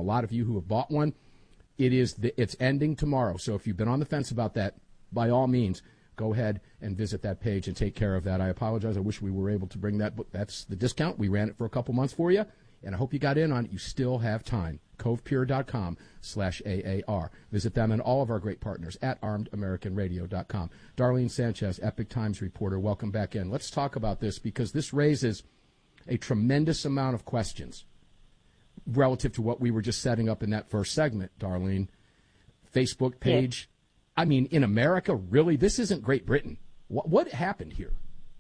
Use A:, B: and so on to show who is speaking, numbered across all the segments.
A: A lot of you who have bought one, it's ending tomorrow. So if you've been on the fence about that, by all means, go ahead and visit that page and take care of that. I apologize. I wish we were able to bring that, but that's the discount. We ran it for a couple months for you, and I hope you got in on it. You still have time. CovePure.com/AAR. Visit them and all of our great partners at ArmedAmericanRadio.com. Darlene Sanchez, Epic Times reporter, welcome back in. Let's talk about this because this raises a tremendous amount of questions relative to what we were just setting up in that first segment, Darlene. Facebook page. Yeah. I mean, in America, really? This isn't Great Britain. What happened here?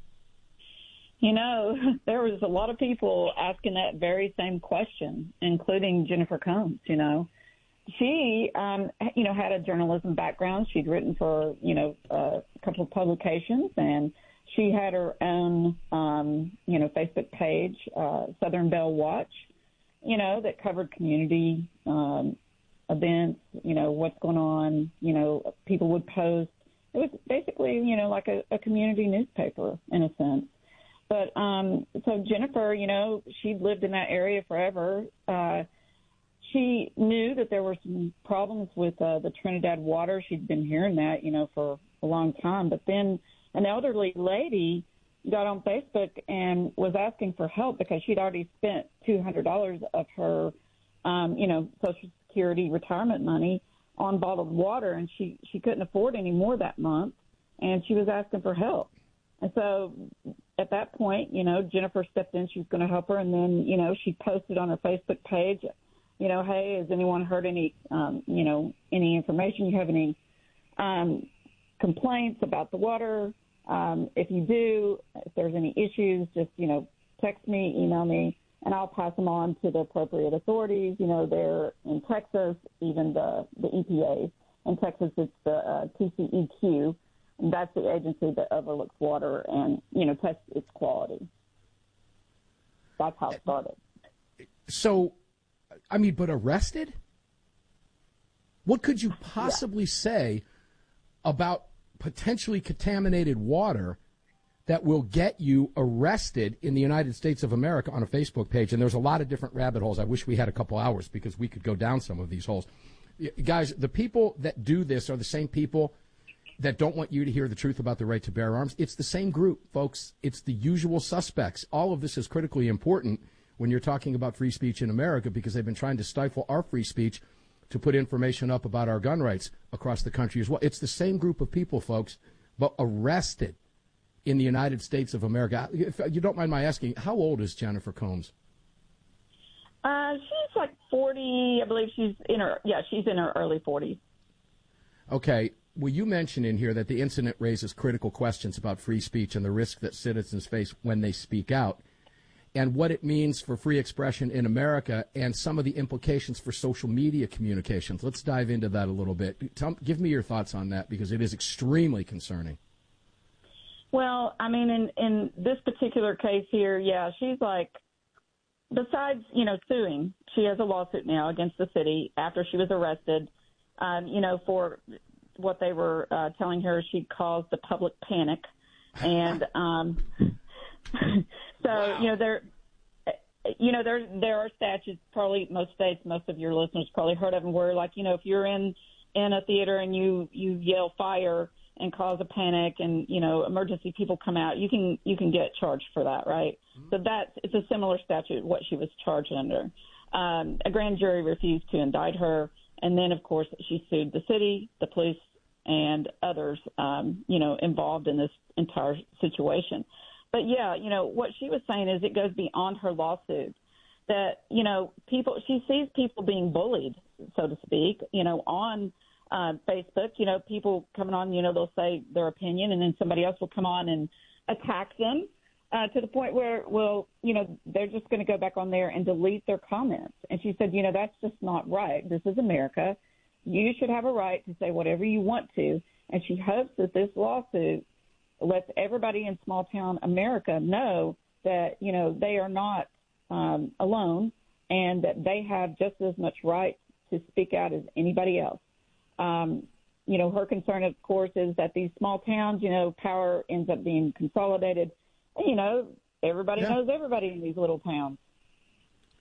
B: You know, there was a lot of people asking that very same question, including Jennifer Combs, you know. She, had a journalism background. She'd written for, a couple of publications, and she had her own, Facebook page, Southern Belle Watch, that covered community events, what's going on, people would post. It was basically, like a community newspaper in a sense. But so Jennifer, she'd lived in that area forever. She knew that there were some problems with the Trinidad water. She'd been hearing that, for a long time. But then an elderly lady got on Facebook and was asking for help because she'd already spent $200 of her, Social Security retirement money on bottled water, and she couldn't afford any more that month, and she was asking for help. And so at that point, Jennifer stepped in. She was going to help her. And then, she posted on her Facebook page, hey, has anyone heard any, any information? You have any complaints about the water? If you do, if there's any issues, just, text me, email me, and I'll pass them on to the appropriate authorities. They're in Texas, even the EPA. In Texas, it's the TCEQ. And that's the agency that overlooks water and, tests its quality. That's how it started.
A: So, but arrested? What could you possibly say about potentially contaminated water that will get you arrested in the United States of America on a Facebook page? And there's a lot of different rabbit holes. I wish we had a couple hours because we could go down some of these holes. Guys, the people that do this are the same people that don't want you to hear the truth about the right to bear arms. It's the same group, folks. It's the usual suspects. All of this is critically important when you're talking about free speech in America because they've been trying to stifle our free speech to put information up about our gun rights across the country as well. It's the same group of people, folks, but arrested in the United States of America. If you don't mind my asking, how old is Jennifer Combs?
B: She's like 40. I believe she's in her early 40s.
A: Okay. Well, you mentioned in here that the incident raises critical questions about free speech and the risk that citizens face when they speak out and what it means for free expression in America and some of the implications for social media communications. Let's dive into that a little bit. Give me your thoughts on that because it is extremely concerning.
B: Well, in this particular case here, she's like, besides, suing, she has a lawsuit now against the city after she was arrested, for what they were telling her she caused the public panic. And so, wow. There are statutes, probably most states, most of your listeners probably heard of them, where, like, if you're in a theater and you yell fire and cause a panic and, emergency people come out, you can get charged for that, right? Mm-hmm. So it's a similar statute, what she was charged under. A grand jury refused to indict her. And then, of course, she sued the city, the police, and others, involved in this entire situation. But, what she was saying is it goes beyond her lawsuit, that, she sees people being bullied, so to speak, on Facebook, people coming on, they'll say their opinion, and then somebody else will come on and attack them to the point where, they're just going to go back on there and delete their comments. And she said, that's just not right. This is America. You should have a right to say whatever you want to. And she hopes that this lawsuit lets everybody in small town America know that, they are not alone and that they have just as much right to speak out as anybody else. Her concern, of course, is that these small towns, power ends up being consolidated. And, everybody knows everybody in these little towns.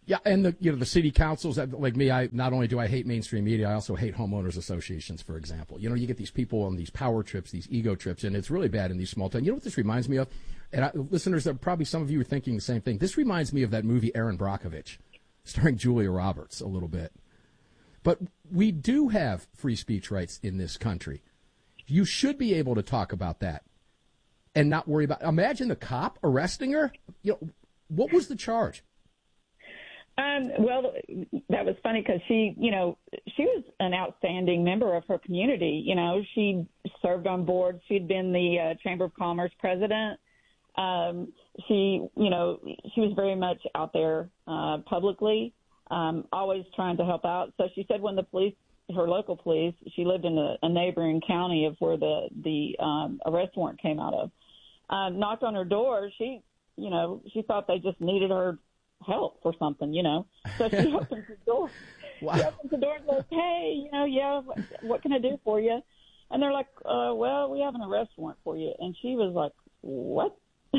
A: Yeah, and the city councils, like me, not only do I hate mainstream media, I also hate homeowners associations, for example. You get these people on these power trips, these ego trips, and it's really bad in these small towns. You know what this reminds me of? And listeners, probably some of you are thinking the same thing. This reminds me of that movie Erin Brockovich, starring Julia Roberts a little bit. But we do have free speech rights in this country. You should be able to talk about that and not worry about. Imagine the cop arresting her. What was the charge?
B: Well, that was funny because she was an outstanding member of her community. She served on boards. She'd been the Chamber of Commerce president. She was very much out there publicly, always trying to help out. So she said when the police, her local police, she lived in a neighboring county of where the arrest warrant came out of, knocked on her door. She thought they just needed her help or something, So she opens the door.
A: Wow.
B: She opens the door and goes, "Hey, what can I do for you?" And they're like, "Well, we have an arrest warrant for you." And she was like, "What?"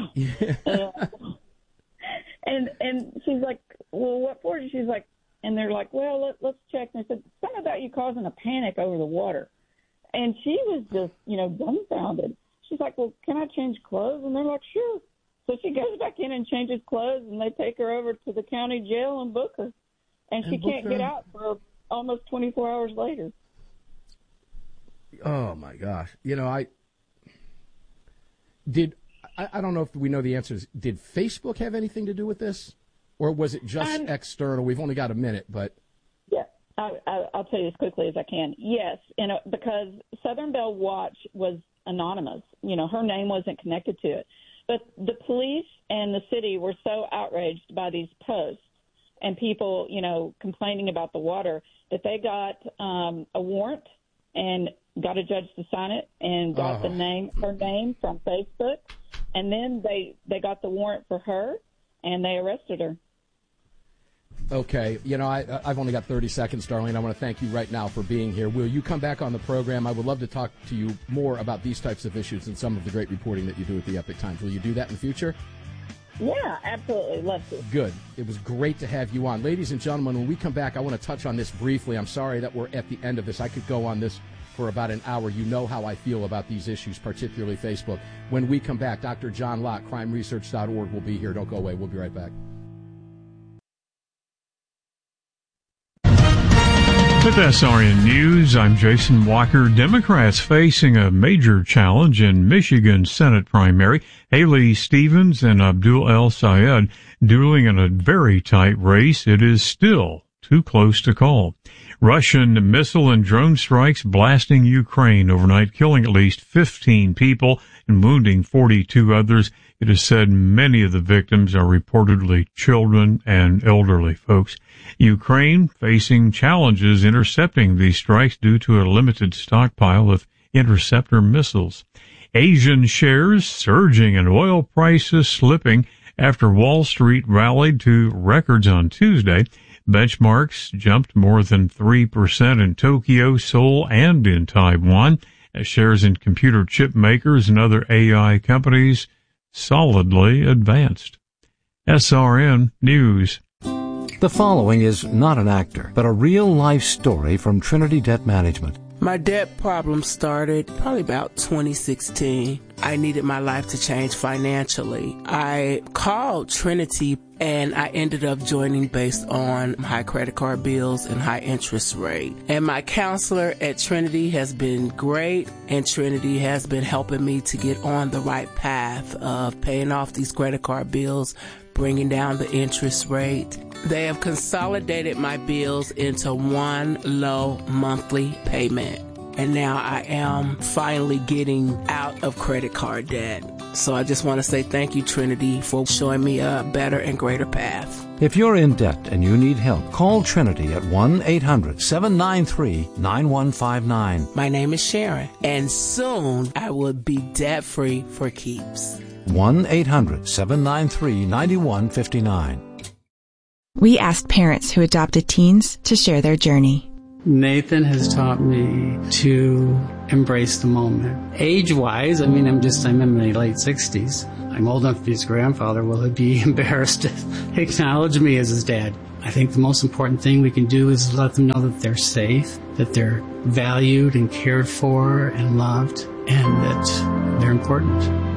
B: and she's like, "Well, what for?" She's like, and they're like, "Well, let's check." And they said, "Something about you causing a panic over the water." And she was just, dumbfounded. She's like, "Well, can I change clothes?" And they're like, "Sure." So she goes back in and changes clothes, and they take her over to the county jail and book her. And she can't get out for almost 24 hours later.
A: Oh, my gosh. I don't know if we know the answers. Did Facebook have anything to do with this? Or was it just external? We've only got a minute, but.
B: Yeah, I'll tell you as quickly as I can. Yes, because Southern Belle Watch was anonymous. Her name wasn't connected to it. But the police and the city were so outraged by these posts and people, complaining about the water that they got a warrant and got a judge to sign it and got her name from Facebook. And then they got the warrant for her and they arrested her.
A: Okay. I've only got 30 seconds, Darlene. I want to thank you right now for being here. Will you come back on the program? I would love to talk to you more about these types of issues and some of the great reporting that you do at the Epoch Times. Will you do that in the future?
B: Yeah, absolutely. Love to.
A: Good. It was great to have you on. Ladies and gentlemen, when we come back, I want to touch on this briefly. I'm sorry that we're at the end of this. I could go on this for about an hour. You know how I feel about these issues, particularly Facebook. When we come back, Dr. John Locke, crimeresearch.org, will be here. Don't go away. We'll be right back.
C: With SRN News, I'm Jason Walker. Democrats facing a major challenge in Michigan Senate primary. Haley Stevens and Abdul El Sayed dueling in a very tight race. It is still too close to call. Russian missile and drone strikes blasting Ukraine overnight, killing at least 15 people and wounding 42 others. It is said many of the victims are reportedly children and elderly folks. Ukraine facing challenges intercepting these strikes due to a limited stockpile of interceptor missiles. Asian shares surging and oil prices slipping after Wall Street rallied to records on Tuesday. Benchmarks jumped more than 3% in Tokyo, Seoul, and in Taiwan, as shares in computer chip makers and other AI companies solidly advanced. SRN News.
D: The following is not an actor, but a real-life story from Trinity Debt Management.
E: My debt problem started probably about 2016. I needed my life to change financially. I called Trinity and I ended up joining based on high credit card bills and high interest rate. And my counselor at Trinity has been great, and Trinity has been helping me to get on the right path of paying off these credit card bills, bringing down the interest rate. They have consolidated my bills into one low monthly payment. And now I am finally getting out of credit card debt. So I just want to say thank you, Trinity, for showing me a better and greater path.
D: If you're in debt and you need help, call Trinity at 1-800-793-9159.
E: My name is Sharon, and soon I will be debt-free for keeps.
D: 1-800-793-9159.
F: We asked parents who adopted teens to share their journey.
G: Nathan has taught me to embrace the moment. Age-wise, I'm in my late 60s. I'm old enough to be his grandfather. Will he be embarrassed to acknowledge me as his dad? I think the most important thing we can do is let them know that they're safe, that they're valued and cared for and loved, and that they're important.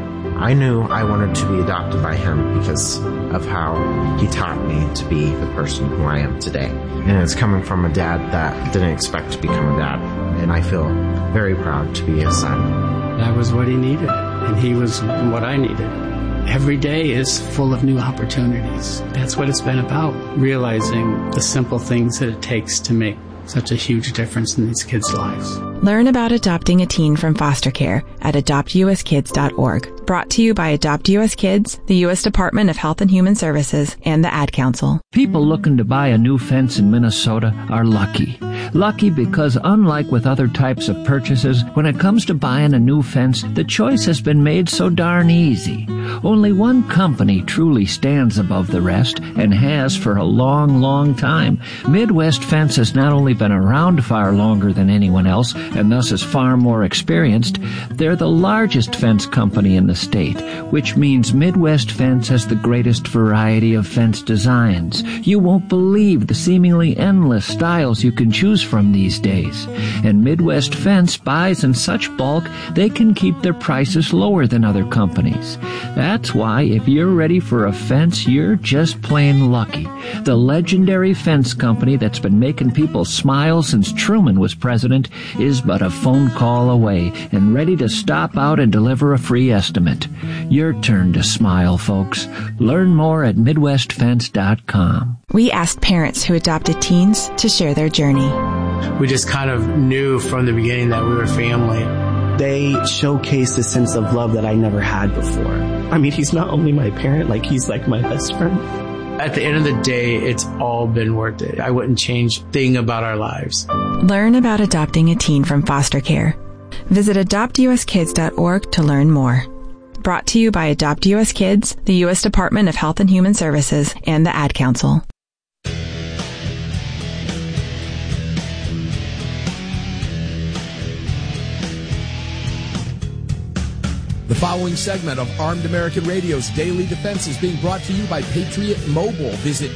H: I knew I wanted to be adopted by him because of how he taught me to be the person who I am today. And it's coming from a dad that didn't expect to become a dad. And I feel very proud to be his son.
G: That was what he needed, and he was what I needed. Every day is full of new opportunities. That's what it's been about, realizing the simple things that it takes to make such a huge difference in these kids' lives.
F: Learn about adopting a teen from foster care at adoptuskids.org. Brought to you by Adopt US Kids, the U.S. Department of Health and Human Services, and the Ad Council.
I: People looking to buy a new fence in Minnesota are lucky. Lucky because unlike with other types of purchases, when it comes to buying a new fence, the choice has been made so darn easy. Only one company truly stands above the rest and has for a long, long time. Midwest Fence has not only been around far longer than anyone else and thus is far more experienced, they're the largest fence company in the state, which means Midwest Fence has the greatest variety of fence designs. You won't believe the seemingly endless styles you can choose from these days. And Midwest Fence buys in such bulk they can keep their prices lower than other companies. That's why if you're ready for a fence, you're just plain lucky. The legendary fence company that's been making people smile since Truman was president is but a phone call away and ready to stop out and deliver a free estimate. Your turn to smile, folks. Learn more at MidwestFence.com.
F: We asked parents who adopted teens to share their journey.
E: We just kind of knew from the beginning that we were family.
J: They showcased a sense of love that I never had before. I mean, he's not only my parent, he's like my best friend.
E: At the end of the day, it's all been worth it. I wouldn't change a thing about our lives.
F: Learn about adopting a teen from foster care. Visit adoptuskids.org to learn more. Brought to you by Adopt US Kids, the U.S. Department of Health and Human Services, and the Ad Council.
A: The following segment of Armed American Radio's Daily Defense is being brought to you by Patriot Mobile. Visit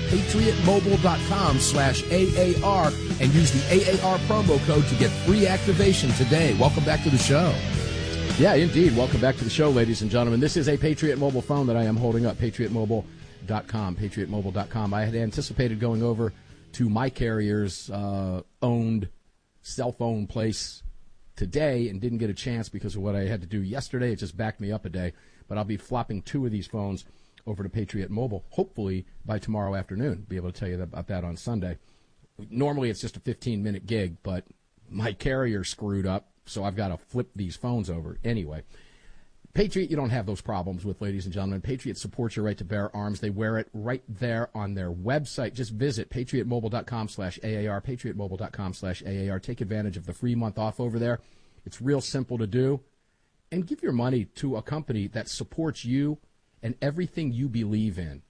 A: patriotmobile.com/AAR and use the AAR promo code to get free activation today. Welcome back to the show. Yeah, indeed. Welcome back to the show, ladies and gentlemen. This is a Patriot Mobile phone that I am holding up, patriotmobile.com, patriotmobile.com. I had anticipated going over to my carrier's owned cell phone place today and didn't get a chance because of what I had to do yesterday. It just backed me up a day. But I'll be flopping 2 of these phones over to Patriot Mobile, hopefully by tomorrow afternoon. Be able to tell you about that on Sunday. Normally it's just a 15-minute gig, but my carrier screwed up, so I've got to flip these phones over. Anyway, Patriot, you don't have those problems with, ladies and gentlemen. Patriot supports your right to bear arms. They wear it right there on their website. Just visit patriotmobile.com/AAR, patriotmobile.com/AAR. Take advantage of the free month off over there. It's real simple to do. And give your money to a company that supports you and everything you believe in.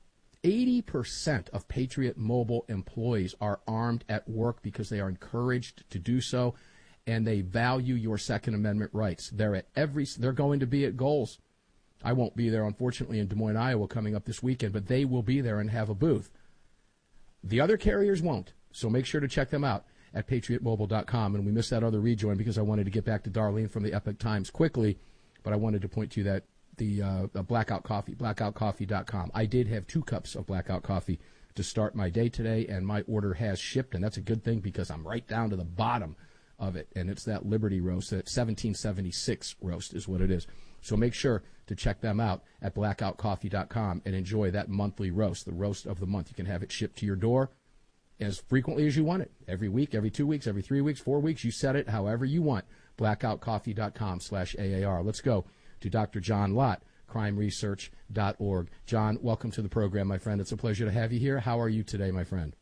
A: 80% of Patriot Mobile employees are armed at work because they are encouraged to do so, and they value your Second Amendment rights. They're going to be at Goals. I won't be there, unfortunately, in Des Moines, Iowa, coming up this weekend, but they will be there and have a booth. The other carriers won't, so make sure to check them out at patriotmobile.com. And we missed that other rejoin because I wanted to get back to Darlene from the Epic Times quickly, but I wanted to point to that the Blackout Coffee, blackoutcoffee.com. I did have 2 cups of Blackout Coffee to start my day today, and my order has shipped, and that's a good thing because I'm right down to the bottom of it, and it's that Liberty roast, that 1776 roast is what it is. So make sure to check them out at blackoutcoffee.com and enjoy that monthly roast, the roast of the month. You can have it shipped to your door as frequently as you want it. Every week, every 2 weeks, every 3 weeks, 4 weeks, you set it however you want. blackoutcoffee.com/AAR. Let's go to Dr. John Lott, crimeresearch.org. John, welcome to the program, my friend. It's a pleasure to have you here. How are you today, my friend?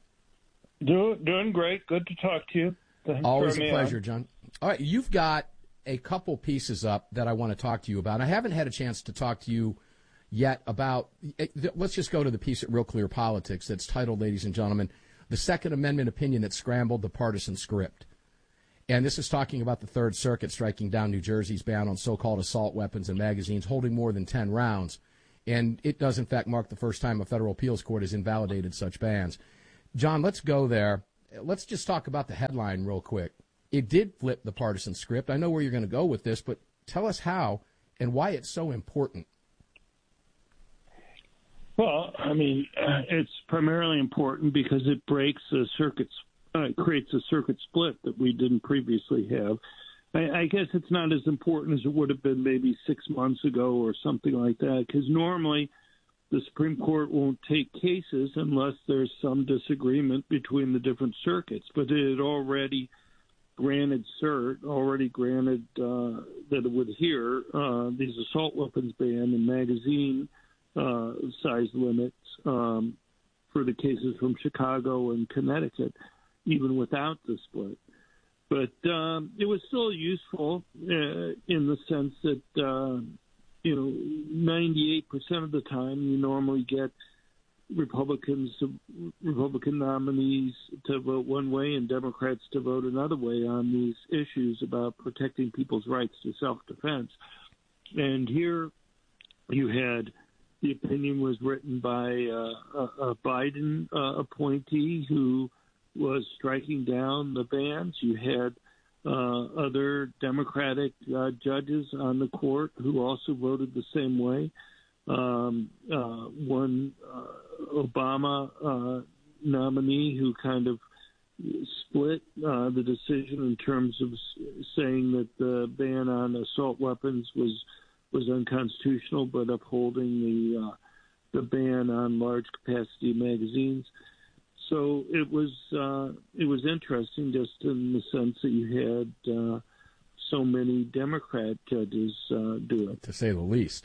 K: Doing great. Good to talk to you. Thanks.
A: Always a pleasure, John. All right, you've got a couple pieces up that I want to talk to you about. I haven't had a chance to talk to you yet about, let's just go to the piece at Real Clear Politics that's titled, ladies and gentlemen, The Second Amendment Opinion That Scrambled the Partisan Script. And this is talking about the Third Circuit striking down New Jersey's ban on so-called assault weapons and magazines holding more than 10 rounds. And it does, in fact, mark the first time a federal appeals court has invalidated such bans. John, let's go there. Let's just talk about the headline real quick. It did flip the partisan script. I know where you're going to go with this, but tell us how and why it's so important.
K: Well, I mean, it's primarily important because it breaks a circuit, creates a circuit split that we didn't previously have. I guess it's not as important as it would have been maybe 6 months ago or something like that, because normally the Supreme Court won't take cases unless there's some disagreement between the different circuits. But it had already granted cert, already granted that it would hear these assault weapons ban and magazine size limits for the cases from Chicago and Connecticut, even without the split. But it was still useful in the sense that, 98% of the time you normally get Republican nominees to vote one way and Democrats to vote another way on these issues about protecting people's rights to self-defense. And here you had the opinion was written by a Biden appointee who was striking down the bans. You had other Democratic judges on the court who also voted the same way. One Obama nominee who kind of split the decision in terms of saying that the ban on assault weapons was unconstitutional, but upholding the ban on large capacity magazines. So it was interesting just in the sense that you had so many Democrat judges do it,
A: to say the least.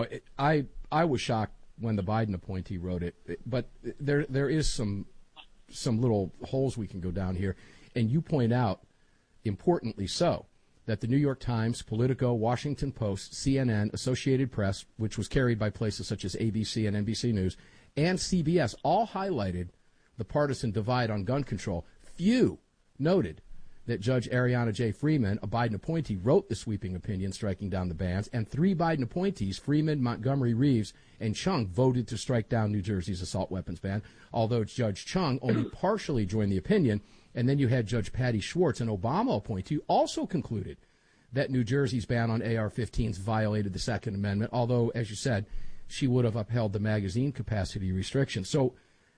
A: I was shocked when the Biden appointee wrote it, but there is some little holes we can go down here, and you point out, importantly so, that the New York Times, Politico, Washington Post, CNN, Associated Press, which was carried by places such as ABC and NBC News, and CBS all highlighted the partisan divide on gun control. Few noted that Judge Ariana J. Freeman, a Biden appointee, wrote the sweeping opinion striking down the bans, and 3 Biden appointees, Freeman, Montgomery, Reeves, and Chung, voted to strike down New Jersey's assault weapons ban, although Judge Chung only partially joined the opinion. And then you had Judge Patty Schwartz, an Obama appointee, who also concluded that New Jersey's ban on AR-15s violated the Second Amendment, although, as you said, she would have upheld the magazine capacity restriction. So,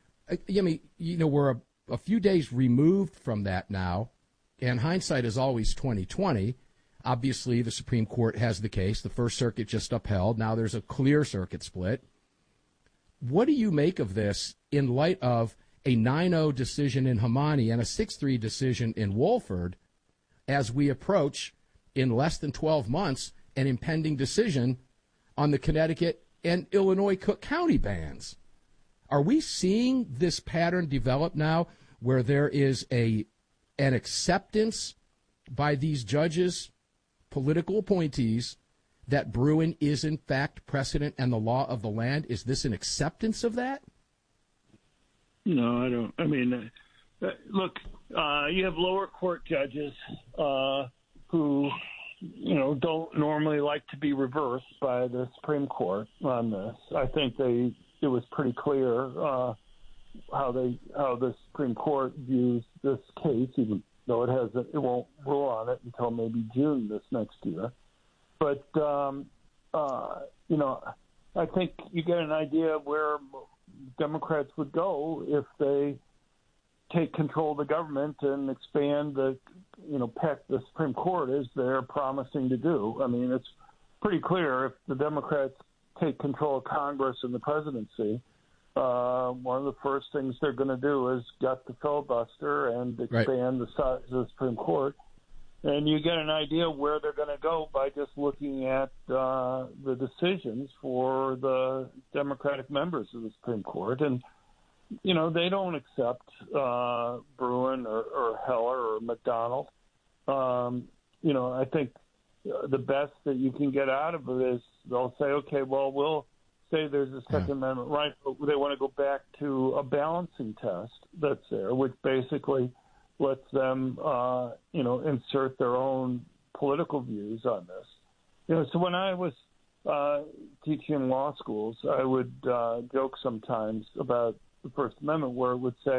A: we're a few days removed from that now, and hindsight is always 20/20. Obviously, the Supreme Court has the case. The First Circuit just upheld. Now there's a clear circuit split. What do you make of this in light of a 9-0 decision in Hamani and a 6-3 decision in Wolford as we approach, in less than 12 months, an impending decision on the Connecticut and Illinois Cook County bans? Are we seeing this pattern develop now where there is an acceptance by these judges, political appointees, that Bruen is in fact precedent and the law of the land? Is this an acceptance of that?
K: No, I don't. I mean, look, you have lower court judges who, don't normally like to be reversed by the Supreme Court on this. I think it was pretty clear how the Supreme Court views this case, even though it won't rule on it until maybe June this next year. But I think you get an idea of where Democrats would go if they take control of the government and expand the Supreme Court as they're promising to do. I mean, it's pretty clear if the Democrats take control of Congress and the presidency, one of the first things they're going to do is gut the filibuster and expand the size of the Supreme Court. And you get an idea where they're going to go by just looking at the decisions for the Democratic members of the Supreme Court. And, they don't accept Bruen or Heller or McDonald. I think the best that you can get out of it is they'll say, okay, well, we'll say there's a Second Amendment right, but they want to go back to a balancing test that's there, which basically lets them, insert their own political views on this. So when I was teaching in law schools, I would joke sometimes about the First Amendment, where it would say,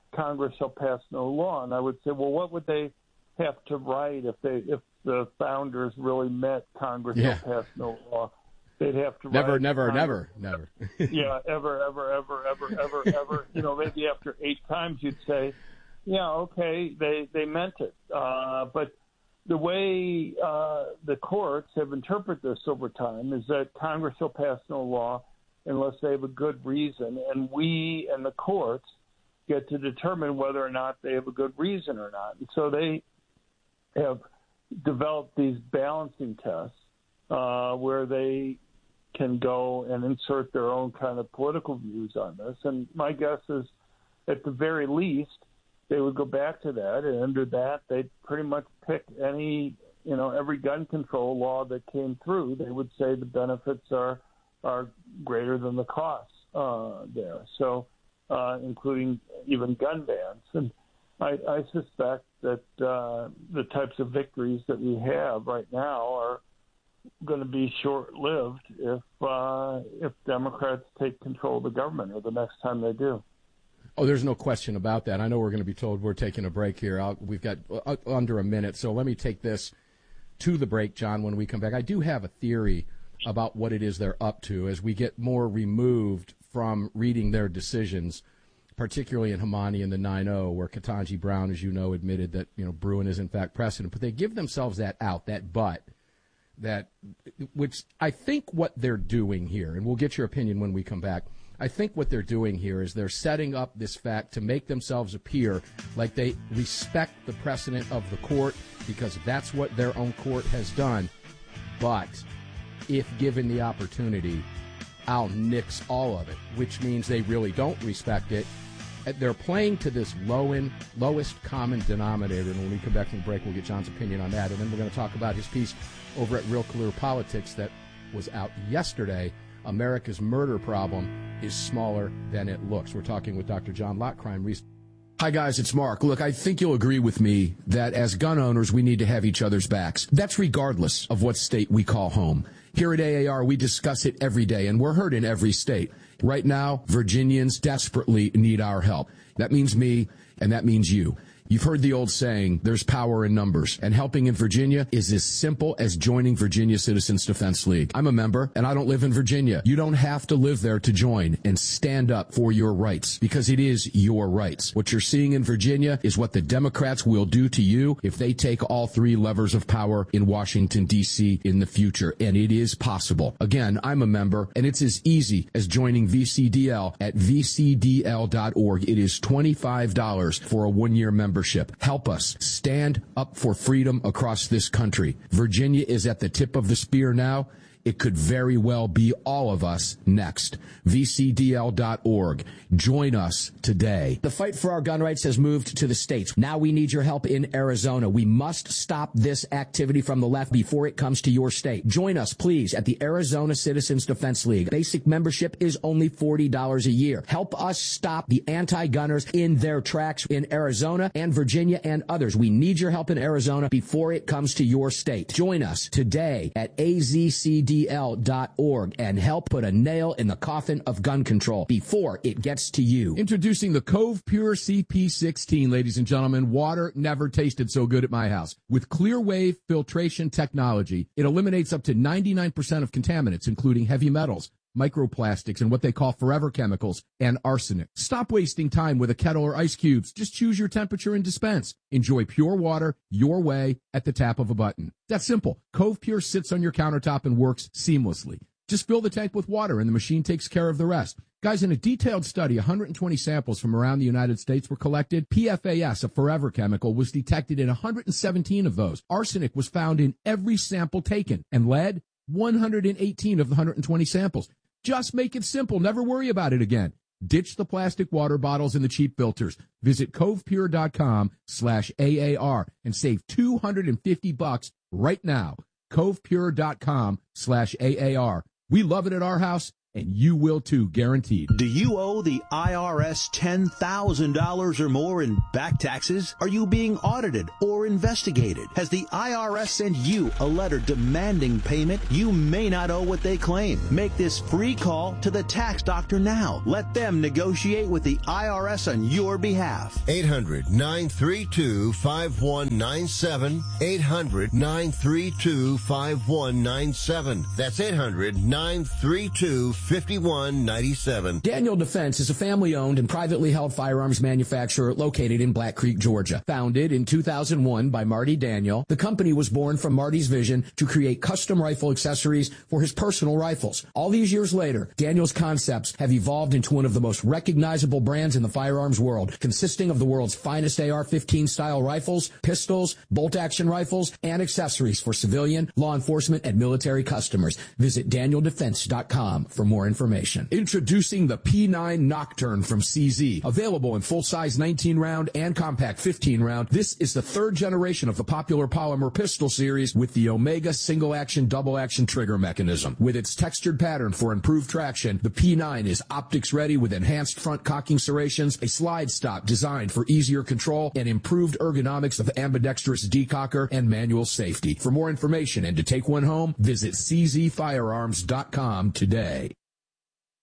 K: Congress shall pass no law. And I would say, well, what would they have to write if the founders really meant Congress shall pass no law? They'd have to write
A: never.
K: Yeah, ever. Maybe after 8 times you'd say, yeah, okay, they meant it. But the way the courts have interpreted this over time is that Congress shall pass no law unless they have a good reason, and we and the courts get to determine whether or not they have a good reason or not. And so they have developed these balancing tests where they can go and insert their own kind of political views on this. And my guess is, at the very least, they would go back to that, and under that, they'd pretty much pick every gun control law that came through. They would say the benefits are greater than the costs there. So, including even gun bans. And I suspect that the types of victories that we have right now are going to be short-lived if Democrats take control of the government, or the next time they do.
A: Oh, there's no question about that. I know we're going to be told we're taking a break here. We've got under a minute, so let me take this to the break, John, when we come back. I do have a theory about what it is they're up to as we get more removed from reading their decisions, particularly in Hamani and the 9-0, where Ketanji Brown, as you know, admitted that Bruen is in fact precedent. But they give themselves that out, which I think what they're doing here, and we'll get your opinion when we come back, I think what they're doing here is they're setting up this fact to make themselves appear like they respect the precedent of the court, because that's what their own court has done. But if given the opportunity, I'll nix all of it, which means they really don't respect it. They're playing to this lowest common denominator. And when we come back from the break, we'll get John's opinion on that. And then we're going to talk about his piece over at Real Clear Politics that was out yesterday. America's murder problem is smaller than it looks. We're talking with Dr. John Lott, crime researcher. Hi, guys, it's Mark. Look, I think you'll agree with me that as gun owners, we need to have each other's backs. That's regardless of what state we call home. Here at AAR, we discuss it every day, and we're heard in every state. Right now, Virginians desperately need our help. That means me, and that means you. You've heard the old saying, there's power in numbers, and helping in Virginia is as simple as joining Virginia Citizens Defense League. I'm a member, and I don't live in Virginia. You don't have to live there to join and stand up for your rights, because it is your rights. What you're seeing in Virginia is what the Democrats will do to you if they take all 3 levers of power in Washington, D.C. in the future, and it is possible. Again, I'm a member, and it's as easy as joining VCDL at vcdl.org. It is $25 for a 1-year membership. Help us stand up for freedom across this country. Virginia is at the tip of the spear now. It could very well be all of us next. VCDL.org. Join us today.
L: The fight for our gun rights has moved to the states. Now we need your help in Arizona. We must stop this activity from the left before it comes to your state. Join us, please, at the Arizona Citizens Defense League. Basic membership is only $40 a year. Help us stop the anti-gunners in their tracks in Arizona and Virginia and others. We need your help in Arizona before it comes to your state. Join us today at AZCDL.org and help put a nail in the coffin of gun control before it gets to you.
A: Introducing the Cove Pure CP16, ladies and gentlemen. Water never tasted so good at my house. With clear wave filtration technology, it eliminates up to 99% of contaminants, including heavy metals, microplastics, and what they call forever chemicals, and arsenic. Stop wasting time with a kettle or ice cubes. Just choose your temperature and dispense. Enjoy pure water your way at the tap of a button. That's simple. Cove Pure sits on your countertop and works seamlessly. Just fill the tank with water, and the machine takes care of the rest. Guys, in a detailed study, 120 samples from around the United States were collected. PFAS, a forever chemical, was detected in 117 of those. Arsenic was found in every sample taken, and lead, 118 of the 120 samples. Just make it simple. Never worry about it again. Ditch the plastic water bottles and the cheap filters. Visit covepure.com/AAR and save $250 right now. covepure.com/AAR. We love it at our house. And you will too, guaranteed.
M: Do you owe the IRS $10,000 or more in back taxes? Are you being audited or investigated? Has the IRS sent you a letter demanding payment? You may not owe what they claim. Make this free call to the tax doctor now. Let them negotiate with the IRS on your behalf.
N: 800-932-5197. 800-932-5197. That's 800-932-5197.
L: Daniel Defense is a family-owned and privately held firearms manufacturer located in Black Creek, Georgia. Founded in 2001 by Marty Daniel, the company was born from Marty's vision to create custom rifle accessories for his personal rifles. All these years later, Daniel's concepts have evolved into one of the most recognizable brands in the firearms world, consisting of the world's finest AR-15 style rifles, pistols, bolt-action rifles, and accessories for civilian, law enforcement, and military customers. Visit DanielDefense.com for more information.
A: Introducing the P9 Nocturne from CZ. Available in full-size 19-round and compact 15-round, this is the third generation of the popular polymer pistol series with the Omega single-action, double-action trigger mechanism. With its textured pattern for improved traction, the P9 is optics-ready with enhanced front cocking serrations, a slide stop designed for easier control, and improved ergonomics of ambidextrous decocker and manual safety. For more information and to take one home, visit czfirearms.com today.